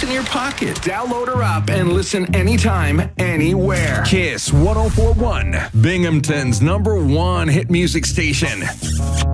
in your pocket. Download her app and listen anytime, anywhere. Kiss 104.1, Binghamton's #1 hit music station.